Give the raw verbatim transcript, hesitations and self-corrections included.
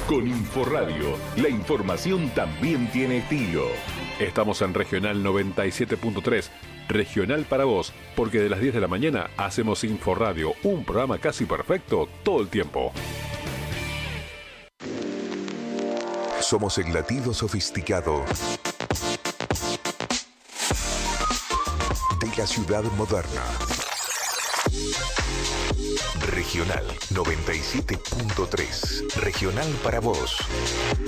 Con Inforradio, la información también tiene estilo. Estamos en Regional noventa y siete punto tres, Regional para vos, porque de las diez de la mañana hacemos Inforradio, un programa casi perfecto todo el tiempo. Somos el latido sofisticado de la ciudad moderna. Regional noventa y siete punto tres. Regional para vos.